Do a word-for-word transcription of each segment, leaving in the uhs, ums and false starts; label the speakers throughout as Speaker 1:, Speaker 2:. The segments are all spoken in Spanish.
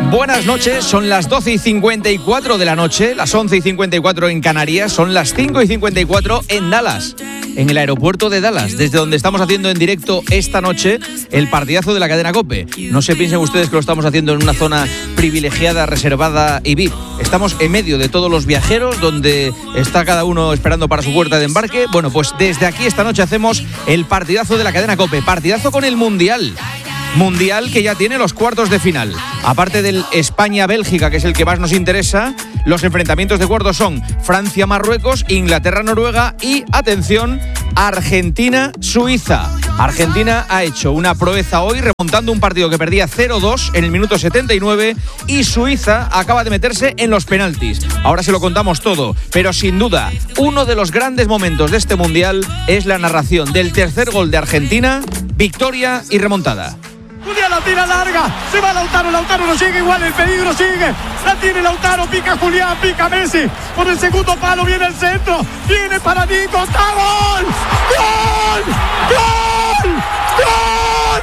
Speaker 1: Buenas noches, son las doce y cincuenta y cuatro de la noche, las once y cincuenta y cuatro en Canarias, son las cinco y cincuenta y cuatro en Dallas, en el aeropuerto de Dallas, desde donde estamos haciendo en directo esta noche el partidazo de la cadena COPE. No se piensen ustedes que lo estamos haciendo en una zona privilegiada, reservada y V I P. Estamos en medio de todos los viajeros, donde está cada uno esperando para su puerta de embarque. Bueno, pues desde aquí esta noche hacemos el partidazo de la cadena COPE, partidazo con el Mundial. Mundial que ya tiene los cuartos de final. Aparte del España-Bélgica, que es el que más nos interesa, los enfrentamientos de cuartos son Francia-Marruecos, Inglaterra-Noruega y, atención, Argentina-Suiza. Argentina ha hecho una proeza hoy remontando un partido que perdía cero dos en el minuto setenta y nueve y Suiza acaba de meterse en los penaltis. Ahora se lo contamos todo, pero sin duda, uno de los grandes momentos de este Mundial es la narración del tercer gol de Argentina, victoria y remontada.
Speaker 2: Julián la tira larga, se va Lautaro, Lautaro no sigue igual, el peligro sigue, la tiene Lautaro, pica Julián, pica Messi, por el segundo palo viene el centro, viene para Nico, ¡está gol! ¡Gol! ¡Gol! ¡Gol!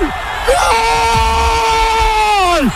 Speaker 2: ¡Gol!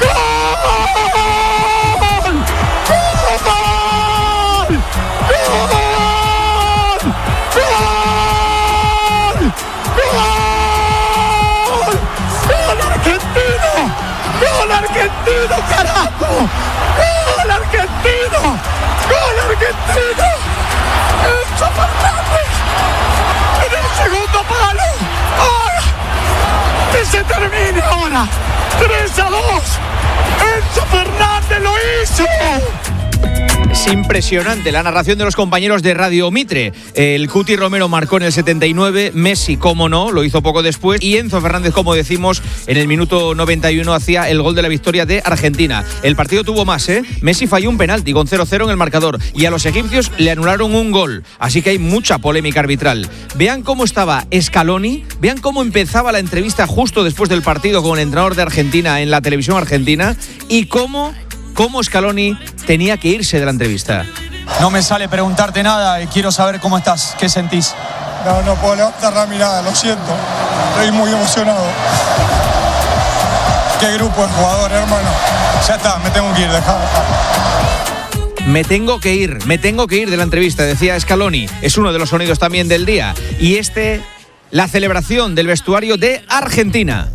Speaker 2: ¡Gol argentino, carajo! ¡Gol argentino! ¡Gol argentino! ¡Enzo Fernández! ¡En el segundo palo! ¡Ahora! ¡Que se termine ahora! ¡tres a dos! ¡Enzo Fernández lo hizo!
Speaker 1: Es impresionante la narración de los compañeros de Radio Mitre. El Cuti Romero marcó en el setenta y nueve, Messi, cómo no, lo hizo poco después, y Enzo Fernández, como decimos, en el minuto noventa y uno hacía el gol de la victoria de Argentina. El partido tuvo más, ¿eh? Messi falló un penalti con cero cero en el marcador y a los egipcios le anularon un gol, así que hay mucha polémica arbitral. Vean cómo estaba Scaloni, vean cómo empezaba la entrevista justo después del partido con el entrenador de Argentina en la televisión argentina y cómo... cómo Scaloni tenía que irse de la entrevista.
Speaker 3: No me sale preguntarte nada y quiero saber cómo estás, qué sentís.
Speaker 4: No, no puedo levantar la mirada, lo siento. Estoy muy emocionado. Qué grupo de jugadores, hermano. Ya está, me tengo que ir, dejá, dejá.
Speaker 1: Me tengo que ir, me tengo que ir de la entrevista, decía Scaloni. Es uno de los sonidos también del día. Y este, la celebración del vestuario de Argentina.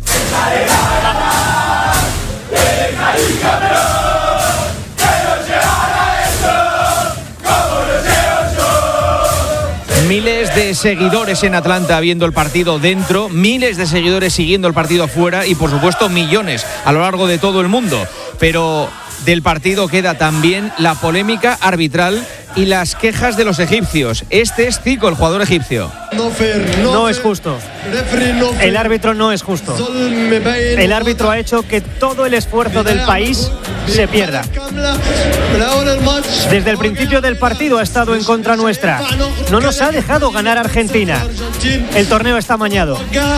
Speaker 1: Miles de seguidores en Atlanta viendo el partido dentro, miles de seguidores siguiendo el partido afuera y por supuesto millones a lo largo de todo el mundo. Pero del partido queda también la polémica arbitral y las quejas de los egipcios. Este es Zico, el jugador egipcio.
Speaker 5: No es justo. El árbitro no es justo. El árbitro ha hecho que todo el esfuerzo del país se pierda. Desde el principio del partido ha estado en contra nuestra. No nos ha dejado ganar Argentina. El torneo está amañado.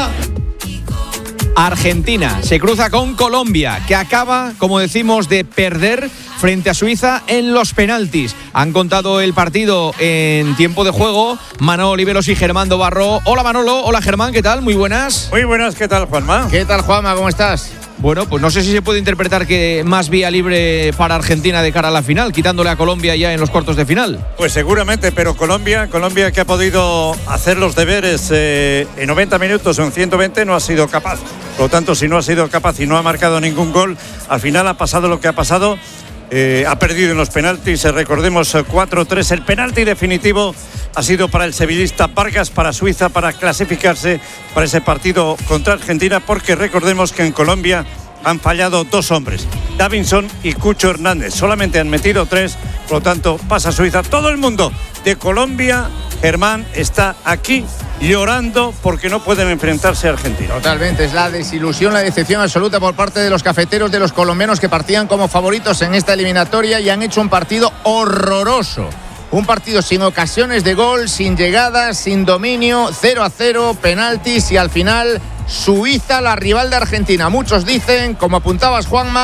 Speaker 1: Argentina se cruza con Colombia, que acaba, como decimos, de perder frente a Suiza en los penaltis. Han contado el partido en tiempo de juego Manolo Oliveros y Germán Dobarro. Hola Manolo, hola Germán, ¿qué tal? Muy buenas.
Speaker 6: Muy buenas, ¿qué tal Juanma?
Speaker 1: ¿Qué tal Juanma? ¿Cómo estás? Bueno, pues no sé si se puede interpretar que más vía libre para Argentina de cara a la final, quitándole a Colombia ya en los cuartos de final.
Speaker 6: Pues seguramente, pero Colombia, Colombia que ha podido hacer los deberes eh, en noventa minutos o en ciento veinte no ha sido capaz. Por lo tanto, si no ha sido capaz y no ha marcado ningún gol, al final ha pasado lo que ha pasado. Eh, ha perdido en los penaltis, eh, recordemos cuatro tres, el penalti definitivo ha sido para el sevillista Vargas, para Suiza, para clasificarse para ese partido contra Argentina, porque recordemos que en Colombia han fallado dos hombres, Davinson y Cucho Hernández, solamente han metido tres, por lo tanto pasa Suiza. Todo el mundo de Colombia, Germán, está aquí llorando porque no pueden enfrentarse a Argentina.
Speaker 7: Totalmente, es la desilusión, la decepción absoluta por parte de los cafeteros, de los colombianos que partían como favoritos en esta eliminatoria y han hecho un partido horroroso. Un partido sin ocasiones de gol, sin llegadas, sin dominio, cero a cero, penaltis y al final Suiza, la rival de Argentina. Muchos dicen, como apuntabas Juanma,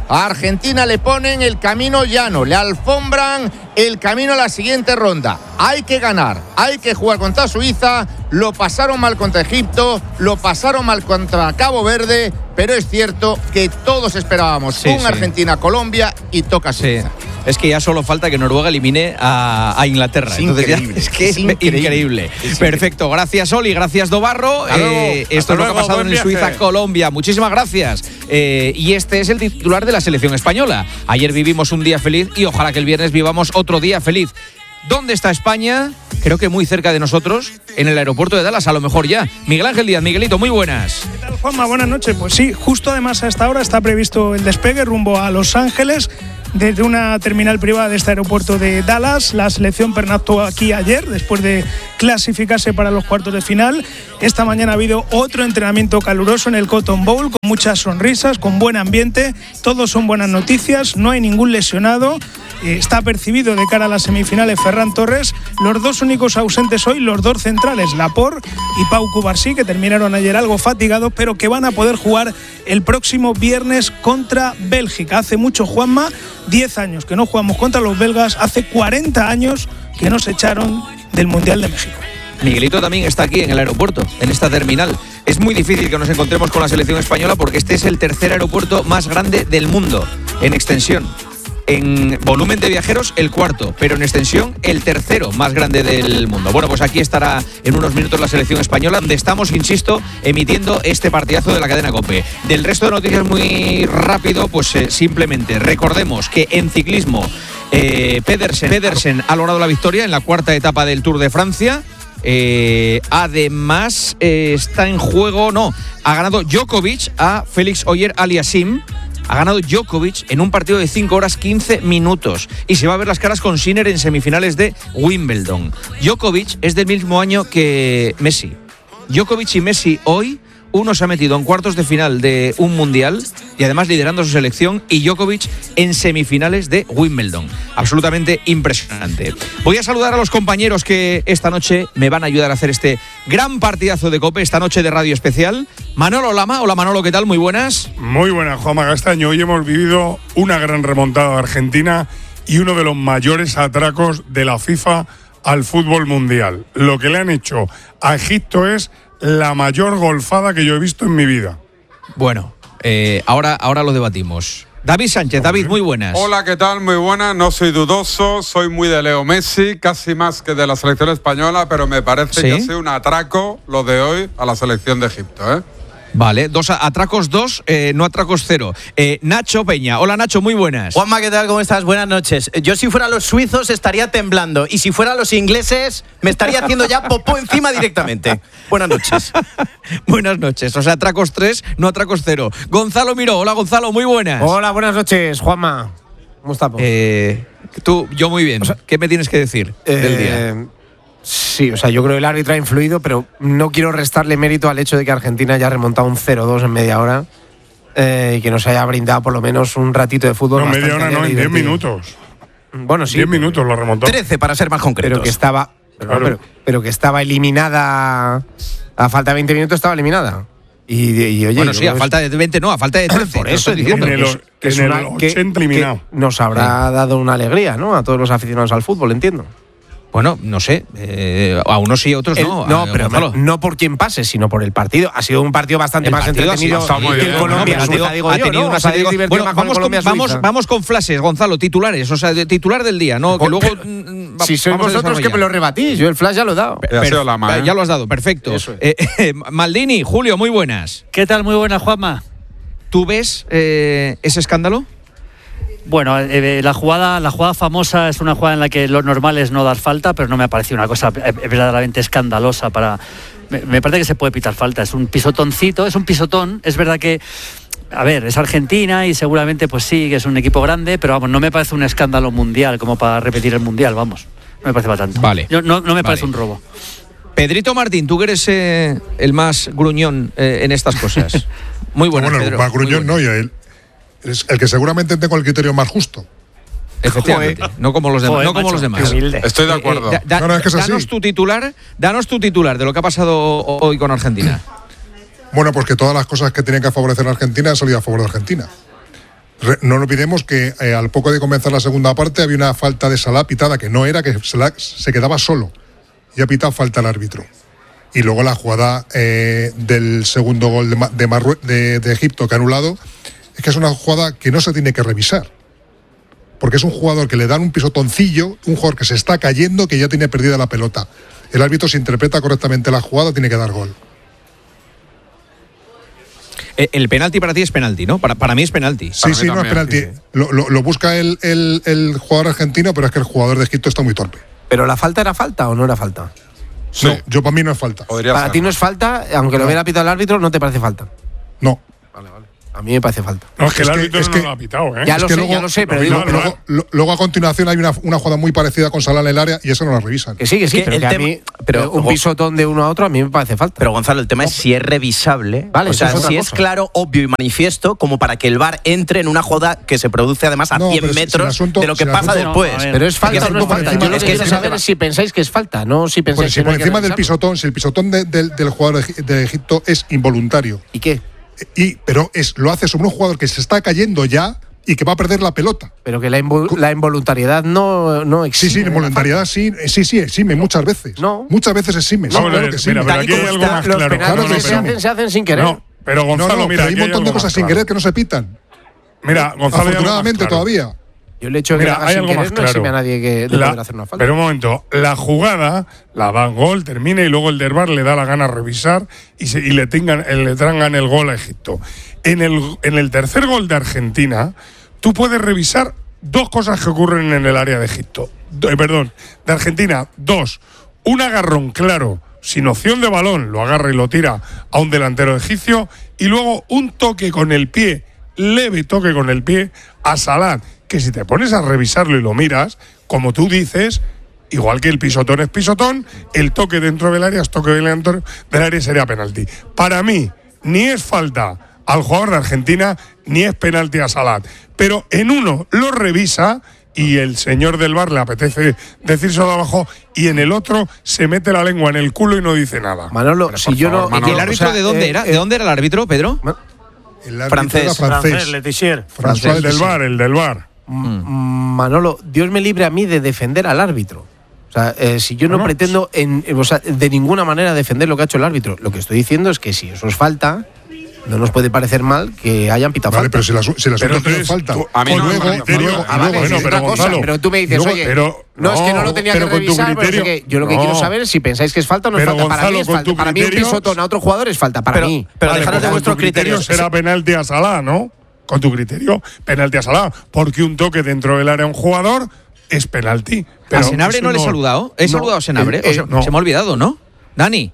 Speaker 7: A Argentina le ponen el camino llano, le alfombran el camino a la siguiente ronda. Hay que ganar, hay que jugar contra Suiza. Lo pasaron mal contra Egipto, lo pasaron mal contra Cabo Verde, pero es cierto que todos esperábamos sí, un sí. Argentina-Colombia y toca Suiza.
Speaker 1: Sí. Es que ya solo falta que Noruega elimine a, a Inglaterra.
Speaker 7: Es
Speaker 1: Entonces
Speaker 7: increíble.
Speaker 1: Ya, es que es,
Speaker 7: es increíble.
Speaker 1: increíble.
Speaker 7: Es
Speaker 1: Increíble. Gracias, Oli. Gracias, Dobarro. Eh, esto es lo que ha pasado en Suiza-Colombia. Muchísimas gracias. Eh, y este es el titular de la selección española. Ayer vivimos un día feliz y ojalá que el viernes vivamos otro día feliz. ¿Dónde está España? Creo que muy cerca de nosotros, en el aeropuerto de Dallas, a lo mejor ya. Miguel Ángel Díaz. Miguelito, muy buenas.
Speaker 8: ¿Qué tal, Juanma? Buenas noches. Pues sí, justo además a esta hora está previsto el despegue rumbo a Los Ángeles desde una terminal privada de este aeropuerto de Dallas. La selección pernoctó aquí ayer, después de clasificarse para los cuartos de final. Esta mañana ha habido otro entrenamiento caluroso en el Cotton Bowl, con muchas sonrisas, con buen ambiente. Todos son buenas noticias, no hay ningún lesionado. Eh, está percibido de cara a las semifinales Ferran Torres. Los dos únicos ausentes hoy, los dos centrales, Laporte y Pau Cubarsí, que terminaron ayer algo fatigados, pero que van a poder jugar el próximo viernes contra Bélgica. Hace mucho, Juanma, diez años que no jugamos contra los belgas, hace cuarenta años que nos echaron del Mundial de México.
Speaker 1: Miguelito también está aquí en el aeropuerto, en esta terminal. Es muy difícil que nos encontremos con la selección española porque este es el tercer aeropuerto más grande del mundo en extensión. En volumen de viajeros, el cuarto, pero en extensión, el tercero más grande del mundo. Bueno, pues aquí estará en unos minutos la selección española, donde estamos, insisto, emitiendo este partidazo de la cadena COPE. Del resto de noticias muy rápido, pues eh, simplemente recordemos que en ciclismo eh, Pedersen, Pedersen ha logrado la victoria en la cuarta etapa del Tour de Francia. Eh, además, eh, está en juego, no, ha ganado Djokovic a Félix Auger-Aliassime. Ha ganado Djokovic en un partido de cinco horas quince minutos y se va a ver las caras con Sinner en semifinales de Wimbledon. Djokovic es del mismo año que Messi. Djokovic y Messi hoy, uno se ha metido en cuartos de final de un mundial y además liderando su selección, y Djokovic en semifinales de Wimbledon. Absolutamente impresionante. Voy a saludar a los compañeros que esta noche me van a ayudar a hacer este gran partidazo de COPE, esta noche de radio especial. Manolo Lama. Hola Manolo, ¿qué tal? Muy buenas.
Speaker 4: Muy buenas, Juanma Castaño. Hoy hemos vivido una gran remontada de Argentina y uno de los mayores atracos de la FIFA al fútbol mundial. Lo que le han hecho a Egipto es la mayor golfada que yo he visto en mi vida.
Speaker 1: Bueno, eh, ahora, ahora lo debatimos. David Sánchez. David, muy buenas.
Speaker 9: Hola, ¿qué tal? Muy buenas. No soy dudoso, soy muy de Leo Messi, casi más que de la selección española, pero me parece ¿Sí? que ha sido un atraco lo de hoy a la selección de Egipto, ¿eh?
Speaker 1: Vale, dos atracos dos, eh, no atracos cero. Eh, Nacho Peña. Hola Nacho, muy buenas.
Speaker 10: Juanma, ¿qué tal? ¿Cómo estás? Buenas noches. Yo si fuera los suizos estaría temblando y si fuera los ingleses me estaría haciendo ya popó encima directamente. Buenas noches.
Speaker 1: Buenas noches. O sea, atracos tres, no atracos cero. Gonzalo Miró. Hola Gonzalo, muy buenas.
Speaker 11: Hola, buenas noches, Juanma. ¿Cómo estamos?
Speaker 1: Eh, tú, yo muy bien. O sea, ¿qué me tienes que decir eh, del día?
Speaker 11: Sí, o sea, yo creo que el árbitro ha influido, pero no quiero restarle mérito al hecho de que Argentina haya remontado un cero dos en media hora eh, y que nos haya brindado por lo menos un ratito de fútbol.
Speaker 4: No, media hora no, en diez minutos.
Speaker 11: Bueno, sí.
Speaker 4: diez minutos lo remontó.
Speaker 10: trece para ser más concretos.
Speaker 11: Pero que estaba, claro. pero, pero que estaba eliminada, a falta de veinte minutos estaba eliminada. Y, y oye,
Speaker 1: bueno, sí, a falta de veinte, no, a falta de trece.
Speaker 11: Por eso diciendo
Speaker 4: en el,
Speaker 11: que, que
Speaker 4: en el ochenta
Speaker 11: que,
Speaker 4: eliminado.
Speaker 11: Que nos habrá sí. dado una alegría, ¿no? A todos los aficionados al fútbol, entiendo.
Speaker 1: Bueno, no sé, eh, a unos sí, a otros
Speaker 11: el,
Speaker 1: no.
Speaker 11: No, pero no, no por quien pase, sino por el partido. Ha sido un partido bastante
Speaker 1: el
Speaker 11: más
Speaker 1: partido
Speaker 11: entretenido
Speaker 1: ha sido,
Speaker 11: que el Colombia-Suiza, digo
Speaker 1: ha
Speaker 11: yo,
Speaker 1: tenido
Speaker 11: ¿no?
Speaker 1: una
Speaker 11: O sea,
Speaker 1: serie de... Bueno,
Speaker 11: más
Speaker 1: vamos,
Speaker 11: con
Speaker 1: con, vamos, vamos con flashes, Gonzalo, titulares, o sea, de titular del día, ¿no? Que luego...
Speaker 11: Pero, si sois vosotros que me lo rebatís, yo el flash ya lo he dado.
Speaker 1: Per, per, la ya lo has dado, perfecto. Es. Eh, eh, Maldini, Julio, muy buenas.
Speaker 12: ¿Qué tal? Muy buenas, Juanma.
Speaker 1: ¿Tú ves eh, ese escándalo?
Speaker 12: Bueno, eh, la jugada la jugada famosa es una jugada en la que lo normal es no dar falta, pero no me ha parecido una cosa verdaderamente escandalosa para... Me, me parece que se puede pitar falta, es un pisotoncito, es un pisotón, es verdad que... A ver, es Argentina y seguramente pues sí, que es un equipo grande, pero vamos, no me parece un escándalo mundial como para repetir el mundial, vamos. No me parece para tanto.
Speaker 1: Vale.
Speaker 12: Yo, no, no me
Speaker 1: vale.
Speaker 12: parece un robo.
Speaker 1: Pedrito Martín, tú que eres eh, el más gruñón eh, en estas cosas. Muy bueno,
Speaker 13: bueno,
Speaker 1: Pedro.
Speaker 13: Más gruñón
Speaker 1: bueno.
Speaker 13: no, y él. Es el que seguramente tengo el criterio más justo.
Speaker 1: Efectivamente, Joder. no como los demás.
Speaker 12: Joder,
Speaker 1: no como
Speaker 12: macho,
Speaker 1: los demás.
Speaker 9: Estoy de acuerdo.
Speaker 1: Eh, eh, da, da, no, no, es que es danos así. tu titular, danos tu titular de lo que ha pasado hoy con Argentina.
Speaker 13: Bueno, pues que todas las cosas que tenían que favorecer a Argentina han salido a favor de Argentina. No nos olvidemos que eh, al poco de comenzar la segunda parte había una falta de Salah pitada que no era, que Salah se quedaba solo y ha pitado falta al árbitro. Y luego la jugada eh, del segundo gol de, de, Marrue- de, de Egipto que ha anulado, es que es una jugada que no se tiene que revisar. Porque es un jugador que le dan un pisotoncillo, un jugador que se está cayendo, que ya tiene perdida la pelota. El árbitro, si interpreta correctamente la jugada, tiene que dar gol.
Speaker 1: El penalti para ti es penalti, ¿no? Para, para mí es penalti.
Speaker 13: Sí, sí, no es penalti. Sí, sí. Lo, lo, lo busca el, el, el jugador argentino, pero es que el jugador de Egipto está muy torpe.
Speaker 11: ¿Pero la falta era falta o no era falta?
Speaker 13: Sí. No, yo para mí no es falta.
Speaker 11: Podría para ser. Ti no es falta, aunque no. Lo hubiera pitado el árbitro, ¿no te parece falta?
Speaker 13: No.
Speaker 11: Vale, vale. A mí me parece falta.
Speaker 4: No, es que
Speaker 13: es
Speaker 4: el
Speaker 13: que,
Speaker 4: árbitro
Speaker 13: es
Speaker 4: no
Speaker 13: que,
Speaker 4: lo ha pitado, ¿eh?
Speaker 11: Ya lo
Speaker 13: es que
Speaker 11: sé,
Speaker 13: luego,
Speaker 11: ya lo sé, pero
Speaker 13: lo,
Speaker 11: digo,
Speaker 13: luego, luego, luego a continuación hay una, una jugada muy parecida con Salah en el área y eso no la revisan.
Speaker 11: Que sí, que sí,
Speaker 10: que
Speaker 11: pero que a
Speaker 10: tema,
Speaker 11: mí
Speaker 10: pero,
Speaker 11: un pisotón de uno a otro a mí me parece falta.
Speaker 10: Pero Gonzalo, el tema no, es si es revisable.
Speaker 11: Vale,
Speaker 10: o sea,
Speaker 11: es
Speaker 10: si
Speaker 11: cosa.
Speaker 10: es claro, obvio y manifiesto, como para que el V A R entre en una jugada que se produce además a
Speaker 13: no,
Speaker 10: cien metros si el asunto, de lo que si pasa asunto, después.
Speaker 11: No, pero es falta o no es falta. Yo lo que quiero saber
Speaker 10: tema.
Speaker 11: es si pensáis que es falta, no si pensáis
Speaker 13: pues si
Speaker 11: que
Speaker 13: por
Speaker 11: no hay
Speaker 13: encima
Speaker 11: que
Speaker 13: del pisotón, si el pisotón de, de, del jugador de Egipto es involuntario.
Speaker 11: ¿Y qué?
Speaker 13: Y, pero es, lo hace sobre un jugador que se está cayendo ya y que va a perder la pelota.
Speaker 11: Pero que la, invol, la involuntariedad no, no existe.
Speaker 13: Sí, sí, la involuntariedad sí, sí, sí, exime muchas veces.
Speaker 11: No.
Speaker 13: Muchas veces exime.
Speaker 4: No,
Speaker 13: sí, claro que sí.
Speaker 4: Mira, pero aquí hay algo más
Speaker 11: los
Speaker 4: claro.
Speaker 11: Los
Speaker 4: no, no,
Speaker 11: que se hacen, se hacen sin querer.
Speaker 4: No, pero Gonzalo,
Speaker 13: no, no,
Speaker 4: mira,
Speaker 13: pero hay un montón
Speaker 4: hay
Speaker 13: de cosas sin
Speaker 4: claro.
Speaker 13: querer que no se pitan.
Speaker 4: Mira, Gonzalo,
Speaker 13: afortunadamente
Speaker 4: claro.
Speaker 13: todavía.
Speaker 11: Yo le he hecho
Speaker 4: Mira,
Speaker 11: que
Speaker 4: hay
Speaker 11: sin
Speaker 4: algo
Speaker 11: querer
Speaker 4: más
Speaker 11: no
Speaker 4: claro.
Speaker 11: exime a nadie que de
Speaker 4: la,
Speaker 11: poder hacer una falta.
Speaker 4: Pero un momento, la jugada la dan gol, termina y luego el del V A R le da la gana revisar y, se, y le, tengan, le trangan el gol a Egipto. En el, en el tercer gol de Argentina, tú puedes revisar dos cosas que ocurren en el área de Egipto. Eh, perdón, de Argentina, dos. Un agarrón claro, sin opción de balón, lo agarra y lo tira a un delantero egipcio, y luego un toque con el pie, leve toque con el pie a Salah, que si te pones a revisarlo y lo miras, como tú dices, igual que el pisotón es pisotón, el toque dentro del área es toque dentro del área, sería penalti. Para mí, ni es falta al jugador de Argentina, ni es penalti a Salah. Pero en uno lo revisa y el señor del V A R le apetece decirse de abajo, y en el otro se mete la lengua en el culo y no dice nada.
Speaker 11: Manolo,
Speaker 1: pero,
Speaker 11: si yo
Speaker 1: favor,
Speaker 11: no...
Speaker 1: Manolo, ¿y el árbitro o sea, de dónde eh, era? ¿De dónde era el árbitro, Pedro?
Speaker 13: El árbitro
Speaker 10: francés.
Speaker 13: Era francés.
Speaker 5: Francés, Letizier.
Speaker 13: François
Speaker 4: El del V A R, el del V A R.
Speaker 11: Mm. Manolo, Dios me libre a mí de defender al árbitro. O sea, eh, si yo no bueno, pretendo en, o sea, de ninguna manera defender lo que ha hecho el árbitro. Lo que estoy diciendo es que si eso es falta, no nos puede parecer mal que hayan pitado
Speaker 13: vale,
Speaker 11: falta.
Speaker 13: pero si las si las
Speaker 4: pero
Speaker 13: otras no falta.
Speaker 4: Tú, a mí no
Speaker 13: luego,
Speaker 4: me
Speaker 13: luego, luego,
Speaker 11: ah, vale,
Speaker 4: bueno,
Speaker 11: es
Speaker 4: pero
Speaker 11: otra cosa,
Speaker 4: Gonzalo,
Speaker 11: pero tú me dices,
Speaker 4: luego,
Speaker 11: oye,
Speaker 4: pero,
Speaker 11: no,
Speaker 4: no,
Speaker 11: es que no lo tenía
Speaker 13: pero
Speaker 11: que
Speaker 13: con tu
Speaker 11: revisar,
Speaker 13: criterio,
Speaker 11: pero que yo lo que
Speaker 4: no.
Speaker 11: quiero saber es si pensáis que es falta o no es
Speaker 4: pero
Speaker 11: falta. Para
Speaker 4: Gonzalo,
Speaker 11: mí es
Speaker 4: con
Speaker 11: falta.
Speaker 4: tu
Speaker 11: Para mí un
Speaker 4: criterio,
Speaker 11: pisotón a otro jugador es falta. Para
Speaker 10: pero,
Speaker 11: mí.
Speaker 10: Pero
Speaker 4: vale,
Speaker 10: dejaros de
Speaker 4: con
Speaker 10: vuestro
Speaker 4: tu criterio.
Speaker 10: criterio.
Speaker 4: Será penalti a Salah, ¿no? Con tu criterio, penalti a Salah. Porque un toque dentro del área a un jugador es penalti. Pero
Speaker 1: ¿A Senabre no le he saludado? ¿He
Speaker 11: no,
Speaker 1: saludado a Senabre?
Speaker 11: eh, eh,
Speaker 1: o sea,
Speaker 4: no.
Speaker 1: Se me ha olvidado, ¿no? Dani.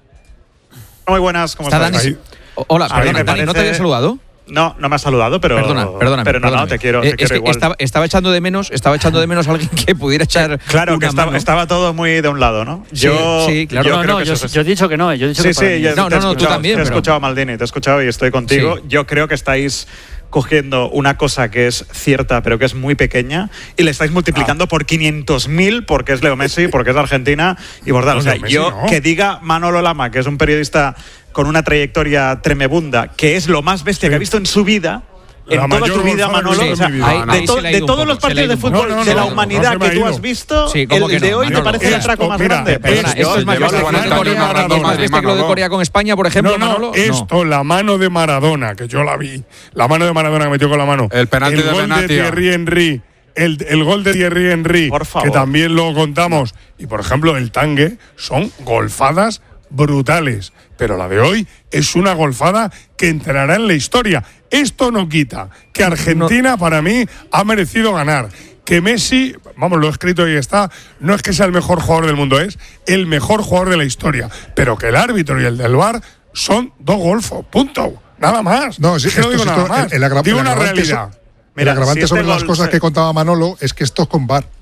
Speaker 14: Muy buenas, ¿cómo
Speaker 1: ¿Está
Speaker 14: estás?
Speaker 1: Dani? Hola,
Speaker 14: A mí
Speaker 1: perdona,
Speaker 14: me
Speaker 1: Dani, ¿no te
Speaker 14: parece-
Speaker 1: había saludado?
Speaker 14: No, no me ha saludado, pero.
Speaker 1: Perdona, perdóname.
Speaker 14: Pero no,
Speaker 1: perdóname.
Speaker 14: no, te quiero, te
Speaker 1: Eh, es
Speaker 14: quiero
Speaker 1: que
Speaker 14: igual.
Speaker 1: Estaba, estaba echando de menos, estaba echando de menos a alguien que pudiera echar.
Speaker 14: Claro, que
Speaker 1: una
Speaker 14: estaba,
Speaker 1: mano.
Speaker 14: estaba todo muy de un lado, ¿no?
Speaker 1: Sí,
Speaker 14: yo,
Speaker 1: sí, claro.
Speaker 14: yo
Speaker 12: no,
Speaker 14: creo
Speaker 12: no,
Speaker 14: que
Speaker 12: yo,
Speaker 14: eso es-
Speaker 12: yo he dicho que no. Yo he dicho
Speaker 14: Sí,
Speaker 12: que para
Speaker 14: sí,
Speaker 12: mí-
Speaker 14: yo
Speaker 1: No,
Speaker 14: te he
Speaker 1: no, no, tú
Speaker 14: escuchado,
Speaker 1: también,
Speaker 14: Te he
Speaker 1: pero-
Speaker 14: escuchado, Maldini, te he escuchado y estoy contigo.
Speaker 1: Sí.
Speaker 14: Yo creo que estáis cogiendo una cosa que es cierta, pero que es muy pequeña, y le estáis multiplicando ah. por quinientos mil porque es Leo Messi, porque es Argentina y por tal.
Speaker 4: No,
Speaker 14: o sea,
Speaker 4: Leo Messi,
Speaker 14: yo
Speaker 4: no.
Speaker 14: que diga Manolo Lama, que es un periodista con una trayectoria tremebunda, que es lo más bestia sí. que ha visto en su vida.
Speaker 4: La
Speaker 14: En toda
Speaker 4: mayor
Speaker 14: tu vida,
Speaker 4: golfada
Speaker 14: Manolo,
Speaker 4: que
Speaker 14: o sea,
Speaker 4: he visto en mi vida.
Speaker 14: de, to- de todos los partidos de fútbol
Speaker 4: No, no,
Speaker 14: de la
Speaker 4: no,
Speaker 14: humanidad
Speaker 4: no
Speaker 14: que
Speaker 4: se me
Speaker 14: tú
Speaker 4: ha
Speaker 14: has
Speaker 4: ido.
Speaker 14: visto,
Speaker 1: Sí,
Speaker 14: el
Speaker 1: ¿cómo que no,
Speaker 14: de hoy te
Speaker 1: Manolo?
Speaker 14: parece el
Speaker 4: Esto,
Speaker 14: atraco más
Speaker 4: mira,
Speaker 14: grande.
Speaker 1: Perdona,
Speaker 4: Esto
Speaker 1: esto es más
Speaker 4: lleva
Speaker 1: bestia que lo de
Speaker 4: aguantando
Speaker 1: Corea-
Speaker 4: Maradona,
Speaker 1: más bestia que lo de Corea con España, por ejemplo,
Speaker 4: No, no,
Speaker 1: Manolo.
Speaker 4: esto, la mano de Maradona, que yo la vi. La mano de Maradona que metió con la mano.
Speaker 9: El penalti
Speaker 4: el
Speaker 9: de
Speaker 4: gol
Speaker 9: Benatia.
Speaker 4: de Thierry Henry. El, el gol de Thierry Henry,
Speaker 14: Por favor.
Speaker 4: que también lo contamos. Y por ejemplo, el tangue, son golfadas brutales. Pero la de hoy es una golfada que entrará en la historia. Esto no quita que Argentina, para mí, ha merecido ganar. Que Messi, vamos, lo he escrito y está, no es que sea el mejor jugador del mundo, es el mejor jugador de la historia. Pero que el árbitro y el del V A R son dos golfos, punto. Nada más.
Speaker 13: No, sí,
Speaker 4: es que no
Speaker 13: esto-
Speaker 4: digo
Speaker 13: esto-
Speaker 4: nada más.
Speaker 13: el agra-
Speaker 4: digo
Speaker 13: el
Speaker 4: una
Speaker 13: agravante
Speaker 4: realidad.
Speaker 13: so-
Speaker 14: Mira,
Speaker 13: el agravante
Speaker 14: si este
Speaker 13: sobre las
Speaker 14: gol
Speaker 13: cosas
Speaker 14: se-
Speaker 13: que contaba Manolo es que esto es con V A R.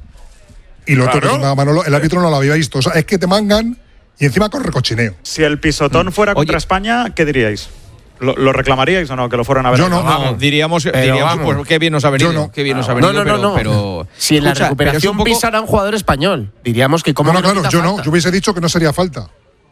Speaker 13: Y lo otro que
Speaker 4: Claro.
Speaker 13: contaba Manolo, el árbitro no lo había visto. O sea, es que te mangan y encima con recochineo.
Speaker 14: Si el pisotón fuera contra
Speaker 1: Oye.
Speaker 14: España, ¿qué diríais? ¿Lo, lo reclamaríais o no? Que lo fueran a ver.
Speaker 13: Yo no.
Speaker 1: Vamos, diríamos, diríamos
Speaker 11: vamos.
Speaker 1: pues qué bien nos ha venido.
Speaker 13: Yo no.
Speaker 1: Qué bien nos ha
Speaker 11: No,
Speaker 1: venido,
Speaker 11: no, no,
Speaker 1: pero,
Speaker 11: no.
Speaker 1: pero
Speaker 11: Si en la
Speaker 1: escucha,
Speaker 11: recuperación
Speaker 1: pero es un poco-
Speaker 11: pisara un jugador español, diríamos que como
Speaker 13: No, no, claro, yo no. Yo hubiese dicho que no sería falta.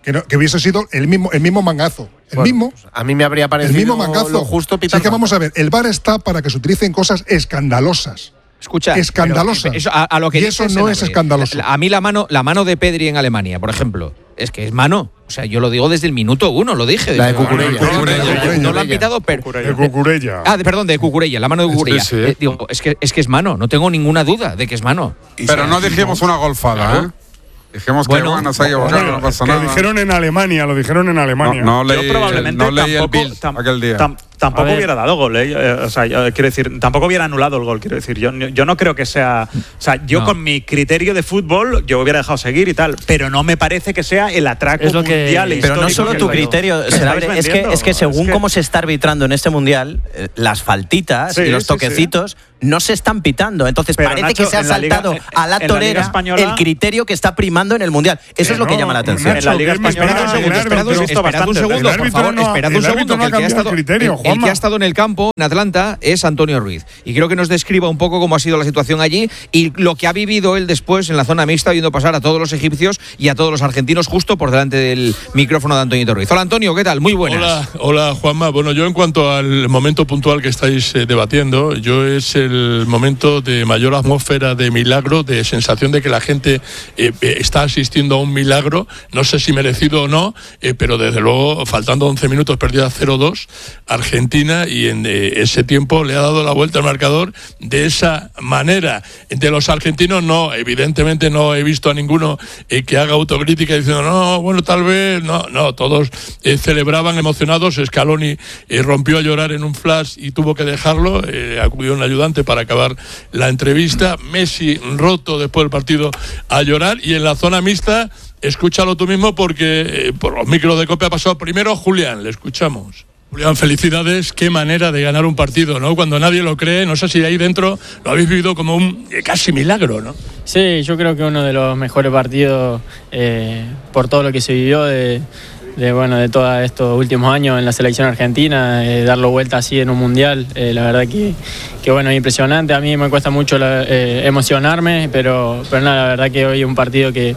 Speaker 13: que, no, que hubiese sido el mismo, el mismo mangazo. El
Speaker 11: bueno,
Speaker 13: mismo.
Speaker 11: A mí me habría parecido
Speaker 13: el mismo mangazo.
Speaker 11: lo justo
Speaker 13: pitando. Si es que vamos a ver, el V A R está para que se utilicen cosas escandalosas.
Speaker 1: Escucha,
Speaker 13: escandalosas.
Speaker 1: Pero, eso, a, a lo que
Speaker 13: y eso no es escandaloso.
Speaker 1: A mí la mano, la mano de Pedri en Alemania, por ejemplo, es que es mano. O sea, yo lo digo desde el minuto uno, lo dije.
Speaker 11: La de Cucurella.
Speaker 1: No, no, no, no, no lo han pitado, pero…
Speaker 4: De Cucurella.
Speaker 1: Ah, de, perdón, de Cucurella, la mano de Cucurella.
Speaker 9: Sí, sí.
Speaker 1: Eh, digo, es que, es que es mano, no tengo ninguna duda de que es mano.
Speaker 9: Pero no dijimos una golfada, ¿eh? Dijimos que
Speaker 1: bueno,
Speaker 9: bueno, se ha equivocado, no, no pasa
Speaker 4: que
Speaker 9: nada.
Speaker 4: Lo dijeron en Alemania, lo dijeron en Alemania.
Speaker 9: No, no leí,
Speaker 14: Yo probablemente
Speaker 9: no leí
Speaker 14: tampoco,
Speaker 9: el Bild
Speaker 14: tam,
Speaker 9: aquel día.
Speaker 14: Tam, tampoco hubiera dado gol, ¿eh? Eh, o sea, yo, quiero decir, tampoco hubiera anulado el gol, quiero decir. Yo, yo no creo que sea… O sea, yo no. con mi criterio de fútbol, yo hubiera dejado seguir y tal, pero no me parece que sea el atraco es lo que, mundial
Speaker 10: Pero no solo tu criterio, Senabre, es que, es que según es que, cómo se está arbitrando en este mundial, eh, las faltitas sí, y los toquecitos sí, sí. no se están pitando. Entonces pero parece Nacho, que se ha saltado Liga, a la torera la española, el criterio que está primando en el mundial. Eso es lo que no, llama la atención.
Speaker 14: Nacho, en la Liga Española…
Speaker 1: Esperad un segundo, esperad un segundo, por favor, esperad un segundo, que el que ha estado… Criterio, el, el que ha estado en el campo, en Atlanta, es Antonio Ruiz. Y creo que nos describa un poco cómo ha sido la situación allí y lo que ha vivido él después en la zona mixta, viendo pasar a todos los egipcios y a todos los argentinos justo por delante del micrófono de Antonio Ruiz. Hola, Antonio, ¿qué tal? Muy buenas.
Speaker 15: Hola, hola, Juanma. Bueno, yo en cuanto al momento puntual que estáis eh, debatiendo, yo es el momento de mayor atmósfera de milagro, de sensación de que la gente eh, está asistiendo a un milagro, no sé si merecido o no, eh, pero desde luego, faltando once minutos, perdida cero dos, Argentina, y en eh, ese tiempo le ha dado la vuelta al marcador de esa manera. De los argentinos no, evidentemente no he visto a ninguno eh, que haga autocrítica diciendo no, bueno, tal vez, no, no, todos eh, celebraban emocionados. Scaloni eh, rompió a llorar en un flash y tuvo que dejarlo, eh, acudió un ayudante para acabar la entrevista. Messi roto después del partido a llorar, y en la zona mixta, escúchalo tú mismo porque eh, por los micros de COPE ha pasado primero Julián, le escuchamos. Julián, felicidades, qué manera de ganar un partido, ¿no? Cuando nadie lo cree, no sé si ahí dentro lo habéis vivido como un eh, casi milagro, ¿no?
Speaker 16: Sí, yo creo que uno de los mejores partidos eh, por todo lo que se vivió de, de, bueno, de todos estos últimos años en la selección argentina, eh, darlo vuelta así en un mundial, eh, la verdad que, que bueno, es impresionante. A mí me cuesta mucho la, eh, emocionarme, pero, pero nada, la verdad que hoy es un partido que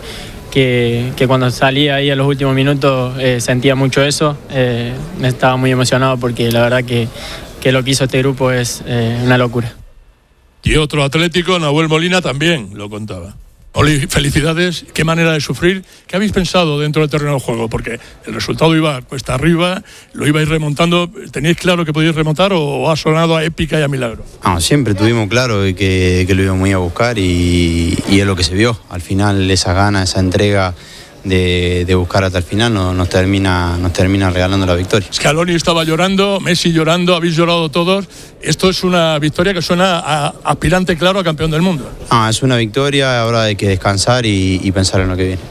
Speaker 16: Que, que cuando salí ahí en los últimos minutos eh, sentía mucho eso, eh, estaba muy emocionado porque la verdad que, que lo que hizo este grupo es eh, una locura.
Speaker 15: Y otro Atlético, Nahuel Molina, también lo contaba. Oli, felicidades, qué manera de sufrir. ¿Qué habéis pensado dentro del terreno del juego? Porque el resultado iba cuesta arriba, lo ibais remontando. ¿Teníais claro que podíais remontar o ha sonado a épica y a milagro?
Speaker 17: No, siempre tuvimos claro que, que lo íbamos a ir a buscar y, y es lo que se vio. Al final esa gana, esa entrega de, de buscar hasta el final nos, nos, termina, nos termina regalando la victoria.
Speaker 15: Scaloni estaba llorando, Messi llorando, habéis llorado todos. Esto es una victoria que suena a aspirante claro a campeón del mundo.
Speaker 17: Ah, es una victoria, ahora hay que descansar y, y pensar en lo que viene.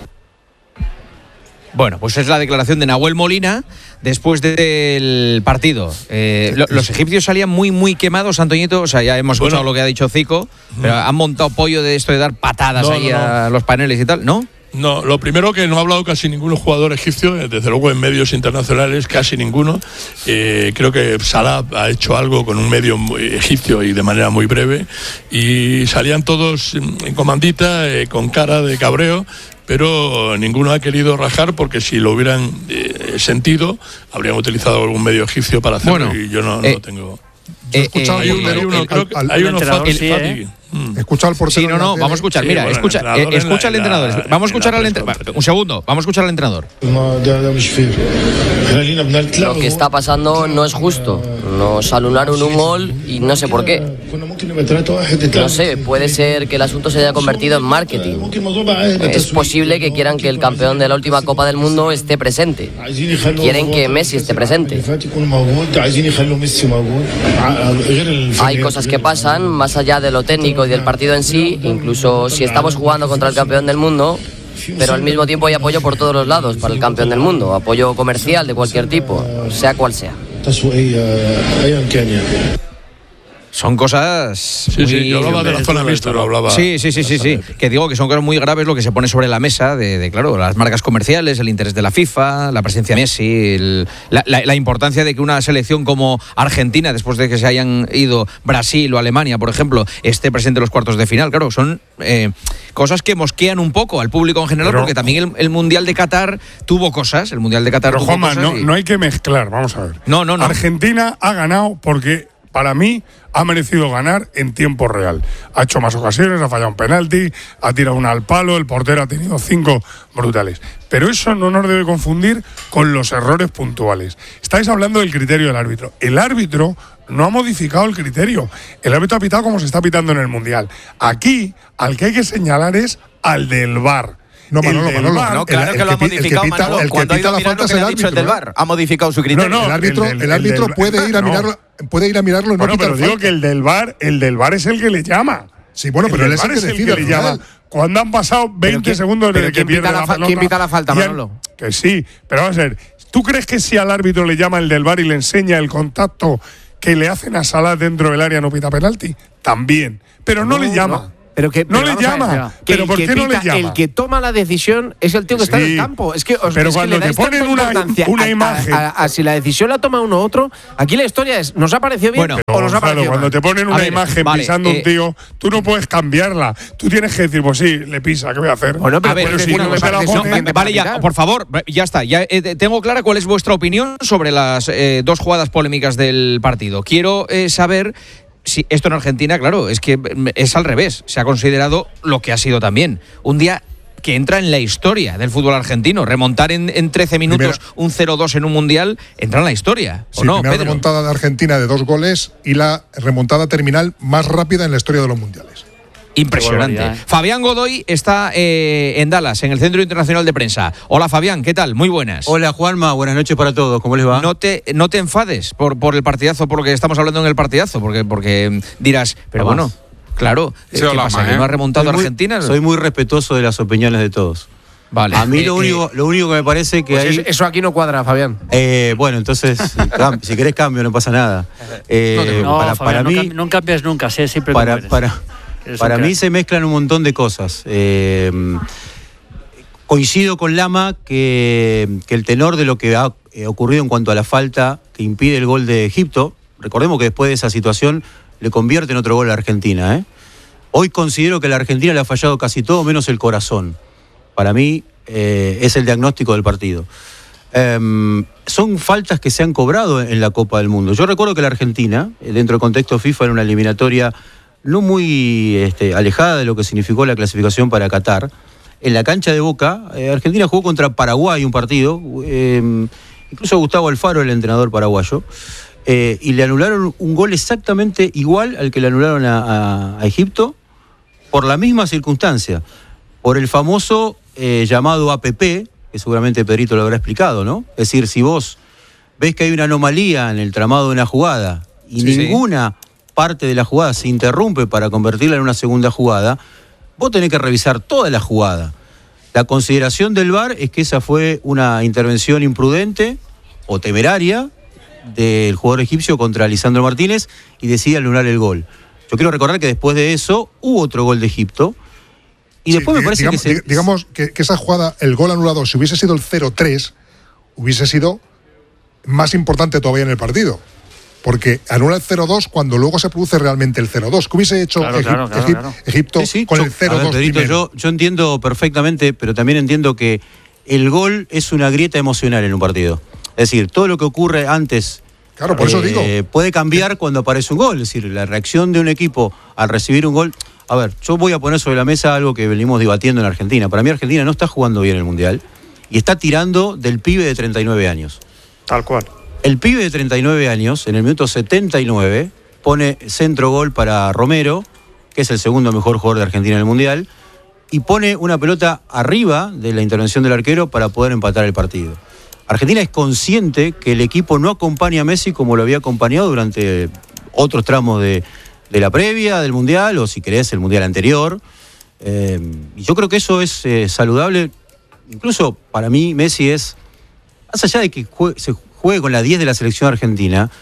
Speaker 1: Bueno, pues es la declaración de Nahuel Molina después del partido. Eh, lo, los egipcios salían muy, muy quemados, Antoñito. O sea, ya hemos escuchado bueno, lo que ha dicho Zico, pero han montado pollo de esto de dar patadas no, ahí no, no. a los paneles y tal, ¿no?
Speaker 15: No, lo primero que no ha hablado casi ningún jugador egipcio, desde luego en medios internacionales casi ninguno. Eh, creo que Salah ha hecho algo con un medio egipcio y de manera muy breve, y salían todos en comandita, eh, con cara de cabreo, pero ninguno ha querido rajar porque si lo hubieran eh, sentido habrían utilizado algún medio egipcio para hacerlo. Bueno, y yo no, no eh, lo tengo.
Speaker 13: Yo he escuchado
Speaker 15: eh, hay uno, hay uno, creo que hay uno fácil. Sí,
Speaker 13: Escucha al portero.
Speaker 1: Sí, no, no, vamos a escuchar. Mira, sí, bueno, escucha, eh, escucha al entrenador. La, vamos a escuchar al entrenador. Un segundo, vamos a escuchar al entrenador.
Speaker 18: Lo que está pasando no es justo. Nos anularon un gol y no sé por qué. No sé, puede ser que el asunto se haya convertido en marketing. Es posible que quieran que el campeón de la última Copa del Mundo esté presente. Quieren que Messi esté presente. Hay cosas que pasan más allá de lo técnico y del partido en sí, incluso si estamos jugando contra el campeón del mundo, pero al mismo tiempo hay apoyo por todos los lados para el campeón del mundo, apoyo comercial de cualquier tipo, sea cual sea.
Speaker 1: son cosas.
Speaker 15: Sí,
Speaker 1: muy...
Speaker 15: sí, yo hablaba de la zona mixta, lo hablaba.
Speaker 1: Sí, sí, sí, sí, sí. Que digo que son cosas muy graves lo que se pone sobre la mesa de, de claro, las marcas comerciales, el interés de la FIFA, la presencia de Messi, el, la, la, la importancia de que una selección como Argentina, después de que se hayan ido Brasil o Alemania, por ejemplo, esté presente en los cuartos de final. Claro, son eh, cosas que mosquean un poco al público en general, pero, porque también el, el Mundial de Qatar tuvo cosas. El Mundial de Qatar
Speaker 4: pero,
Speaker 1: tuvo
Speaker 4: Juanma,
Speaker 1: cosas.
Speaker 4: No,
Speaker 1: y...
Speaker 4: no hay que mezclar, vamos a ver.
Speaker 1: No, no, no.
Speaker 4: Argentina ha ganado porque, para mí, ha merecido ganar en tiempo real. Ha hecho más ocasiones, ha fallado un penalti, ha tirado una al palo, el portero ha tenido cinco brutales. Pero eso no nos debe confundir con los errores puntuales. Estáis hablando del criterio del árbitro. El árbitro no ha modificado el criterio. El árbitro ha pitado como se está pitando en el Mundial. Aquí, al que hay que señalar es al del V A R.
Speaker 11: No, Manolo, Manolo,
Speaker 10: Bar, no, claro el, que lo ha modificado, el que pita, Manolo. El que Cuando pita la falta es el árbitro. El del V A R ha modificado su criterio.
Speaker 13: No, no, el árbitro, el, del, el árbitro el del, puede ir a mirarlo, no. puede ir a mirarlo y no
Speaker 4: bueno,
Speaker 13: pitar
Speaker 4: pero digo
Speaker 13: falta.
Speaker 4: que el del V A R, el del V A R es el que le llama.
Speaker 13: Sí, bueno, pero él es el que decide.
Speaker 4: Le llama. Cuando han pasado veinte segundos desde que pierde la pelota.
Speaker 11: ¿Quién pita la falta, Manolo?
Speaker 4: Que sí, pero vamos a ver. ¿Tú crees que si al árbitro le llama el del V A R y le enseña el contacto que le hacen a Salah dentro del área no pita penalti? También, pero no, no le llama.
Speaker 11: No. Pero que,
Speaker 4: no
Speaker 11: pero
Speaker 4: le llama.
Speaker 11: Ver,
Speaker 4: ¿Pero por qué
Speaker 11: pita,
Speaker 4: no le llama?
Speaker 11: El que toma la decisión es el tío que sí, está en el campo. Es que os,
Speaker 4: pero
Speaker 11: es
Speaker 4: cuando
Speaker 11: que le
Speaker 4: te ponen una, una
Speaker 11: a,
Speaker 4: imagen.
Speaker 11: A, a, a, si la decisión la toma uno u otro, aquí la historia es: ¿nos ha parecido bien
Speaker 4: bueno,
Speaker 11: o nos ha parecido
Speaker 4: cuando
Speaker 11: mal?
Speaker 4: te ponen una ver, imagen vale, pisando eh, un tío, tú no puedes cambiarla. Tú tienes que decir, pues sí, le pisa, ¿qué voy a hacer?
Speaker 1: Bueno, pero, a ver, pero si no, no te la ponen, no, vale, ya, por favor, ya está. Ya eh, tengo clara cuál es vuestra opinión sobre las eh, dos jugadas polémicas del partido. Quiero eh, saber. Sí, esto en Argentina, claro, es que es al revés. Se ha considerado lo que ha sido también. Un día que entra en la historia del fútbol argentino. Remontar en, en trece minutos primera, un cero dos en un Mundial entra en la historia. ¿O
Speaker 13: sí,
Speaker 1: no,
Speaker 13: primera
Speaker 1: Pedro?
Speaker 13: remontada de Argentina de dos goles y la remontada terminal más rápida en la historia de los Mundiales.
Speaker 1: Impresionante. ¿eh? Fabián Godoy está eh, en Dallas, en el Centro Internacional de Prensa. Hola, Fabián, ¿qué tal? Muy buenas.
Speaker 17: Hola, Juanma, buenas noches para todos. ¿Cómo les va?
Speaker 1: No te, no te enfades por, por el partidazo, por lo que estamos hablando en el partidazo, porque, porque dirás, pero Vamos. bueno, claro, sí, ¿qué hola, pasa? ¿Que no ha remontado
Speaker 17: soy muy,
Speaker 1: Argentina?
Speaker 17: Soy muy respetuoso de las opiniones de todos.
Speaker 1: Vale.
Speaker 17: A mí
Speaker 1: eh,
Speaker 17: lo, único,
Speaker 1: eh,
Speaker 17: lo único que me parece que
Speaker 11: pues
Speaker 17: hay…
Speaker 11: Eso aquí no cuadra, Fabián.
Speaker 17: Eh, bueno, entonces, si querés cambio, no pasa nada. Eh,
Speaker 12: no,
Speaker 17: para,
Speaker 12: Fabián,
Speaker 17: para
Speaker 12: no,
Speaker 17: mí,
Speaker 12: no cambies nunca, ¿sí? Siempre
Speaker 17: para,
Speaker 12: me
Speaker 17: para, para mí se mezclan un montón de cosas. Eh, coincido con Lama que, que el tenor de lo que ha ocurrido en cuanto a la falta que impide el gol de Egipto, recordemos que después de esa situación le convierte en otro gol a Argentina. ¿eh? Hoy considero que la Argentina le ha fallado casi todo menos el corazón. Para mí eh, es el diagnóstico del partido. Eh, son faltas que se han cobrado en la Copa del Mundo. Yo recuerdo que la Argentina, dentro del contexto FIFA, era una eliminatoria no muy este, alejada de lo que significó la clasificación para Qatar. En la cancha de Boca, eh, Argentina jugó contra Paraguay un partido, eh, incluso Gustavo Alfaro, el entrenador paraguayo, eh, y le anularon un gol exactamente igual al que le anularon a, a, a Egipto, por la misma circunstancia, por el famoso eh, llamado A P P, que seguramente Pedrito lo habrá explicado, ¿no? Es decir, si vos ves que hay una anomalía en el tramado de una jugada y sí, ninguna sí. parte de la jugada se interrumpe para convertirla en una segunda jugada, vos tenés que revisar toda la jugada. La consideración del V A R es que esa fue una intervención imprudente o temeraria del jugador egipcio contra Lisandro Martínez y decide anular el gol. Yo quiero recordar que después de eso hubo otro gol de Egipto y después sí, me parece
Speaker 13: digamos,
Speaker 17: que se…
Speaker 13: Digamos que, que esa jugada, el gol anulado, si hubiese sido el cero tres, hubiese sido más importante todavía en el partido. Porque anula el cero dos cuando luego se produce realmente el cero dos. ¿Qué hubiese hecho
Speaker 12: claro,
Speaker 13: Egip-
Speaker 12: claro, claro,
Speaker 13: Egip-
Speaker 12: claro.
Speaker 13: Egipto
Speaker 17: sí, sí,
Speaker 13: con
Speaker 17: yo,
Speaker 13: el cero dos
Speaker 17: Pedrito,
Speaker 13: primero?
Speaker 17: Yo, yo entiendo perfectamente, pero también entiendo que el gol es una grieta emocional en un partido. Es decir, todo lo que ocurre antes…
Speaker 13: Claro, por
Speaker 17: eh,
Speaker 13: eso digo.
Speaker 17: puede cambiar cuando aparece un gol. Es decir, la reacción de un equipo al recibir un gol… A ver, yo voy a poner sobre la mesa algo que venimos debatiendo en Argentina. Para mí Argentina no está jugando bien el Mundial y está tirando del pibe de treinta y nueve años.
Speaker 14: Tal cual.
Speaker 17: El pibe de treinta y nueve años, en el minuto setenta y nueve, pone centro gol para Romero, que es el segundo mejor jugador de Argentina en el Mundial, y pone una pelota arriba de la intervención del arquero para poder empatar el partido. Argentina es consciente que el equipo no acompaña a Messi como lo había acompañado durante otros tramos de, de la previa del Mundial, o si querés, el Mundial anterior. Eh, y yo creo que eso es eh, saludable. Incluso para mí Messi es, más allá de que juegue, se juegue con la diez de la selección argentina,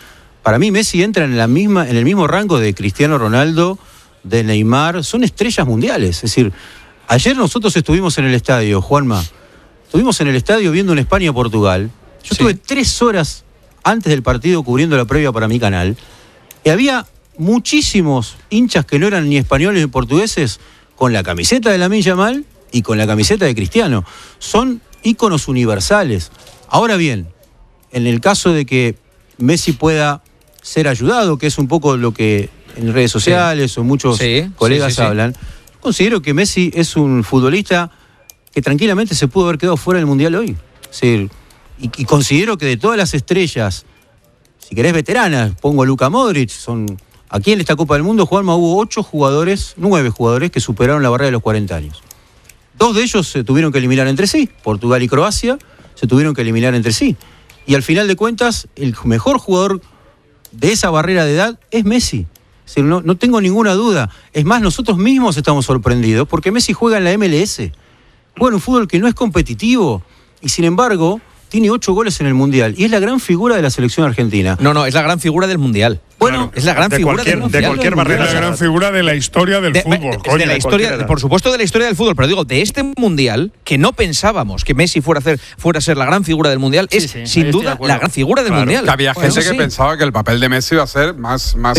Speaker 17: para mí Messi entra en, la misma, en el mismo rango de Cristiano Ronaldo, de Neymar, son estrellas mundiales. Es decir, ayer nosotros estuvimos en el estadio, Juanma, estuvimos en el estadio viendo un España-Portugal. Yo sí. estuve tres horas antes del partido cubriendo la previa para mi canal, y había muchísimos hinchas que no eran ni españoles ni portugueses con la camiseta de Lamine Yamal y con la camiseta de Cristiano. Son íconos universales. Ahora bien, en el caso de que Messi pueda ser ayudado, que es un poco lo que en redes sociales sí. o muchos sí, colegas sí, sí, hablan, sí. considero que Messi es un futbolista que tranquilamente se pudo haber quedado fuera del Mundial hoy. Es decir, y, y considero que de todas las estrellas, si querés veteranas, pongo a Luka Modric, son aquí en esta Copa del Mundo, Juanma, hubo ocho jugadores, nueve jugadores que superaron la barrera de los cuarenta años. Dos de ellos se tuvieron que eliminar entre sí, Portugal y Croacia se tuvieron que eliminar entre sí. Y al final de cuentas, el mejor jugador de esa barrera de edad es Messi. Es decir, no, no tengo ninguna duda. Es más, nosotros mismos estamos sorprendidos porque Messi juega en la M L S. Juega en un fútbol que no es competitivo y sin embargo tiene ocho goles en el Mundial y es la gran figura de la selección argentina.
Speaker 1: No, no, es la gran figura del Mundial.
Speaker 17: Bueno,
Speaker 1: claro, es la gran
Speaker 4: de
Speaker 1: figura
Speaker 4: cualquier,
Speaker 1: del Mundial.
Speaker 4: de cualquier barrera. Es la gran figura de la historia del
Speaker 1: de,
Speaker 4: fútbol.
Speaker 1: De,
Speaker 4: coño,
Speaker 1: de la historia, por supuesto, de la historia del fútbol, pero digo, de este Mundial, que no pensábamos que Messi fuera a, hacer, fuera a ser la gran figura del Mundial, sí, es sí, sin duda la gran figura del
Speaker 9: claro,
Speaker 1: Mundial.
Speaker 9: Que había gente bueno, que sí. pensaba que el papel de Messi iba a ser más... más